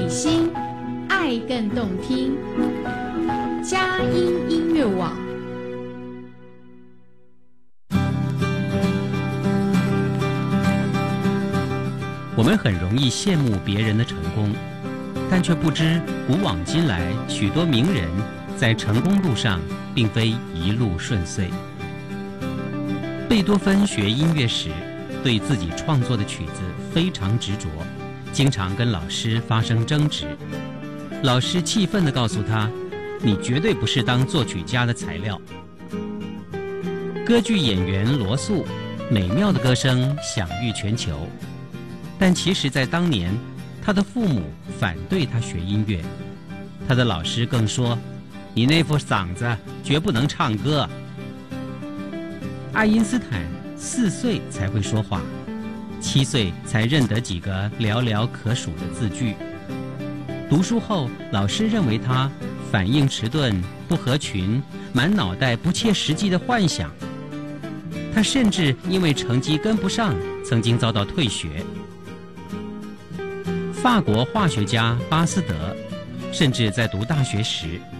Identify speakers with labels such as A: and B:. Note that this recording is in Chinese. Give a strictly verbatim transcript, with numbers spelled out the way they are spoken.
A: 理心，爱更动听。佳音音乐网。
B: 我们很容易羡慕别人的成功，但却不知古往今来许多名人在成功路上并非一路顺遂。贝多芬学音乐时，对自己创作的曲子非常执着，经常跟老师发生争执。老师气愤地告诉他：“你绝对不是当作曲家的材料。”歌剧演员罗素美妙的歌声享誉全球，但其实在当年，他的父母反对他学音乐，他的老师更说：“你那副嗓子绝不能唱歌。”爱因斯坦四岁才会说话，七岁才认得几个寥寥可数的字句。读书后，老师认为他反应迟钝、不合群，满脑袋不切实际的幻想。他甚至因为成绩跟不上，曾经遭到退学。法国化学家巴斯德甚至在读大学时